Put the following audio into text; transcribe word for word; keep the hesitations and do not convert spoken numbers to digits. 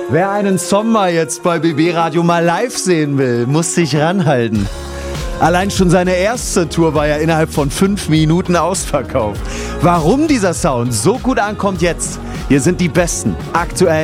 Wer einen Sommer jetzt bei B B Radio mal live sehen will, muss sich ranhalten. Allein schon seine erste Tour war ja innerhalb von fünf Minuten ausverkauft. Warum dieser Sound so gut ankommt jetzt? Hier sind die besten aktuellen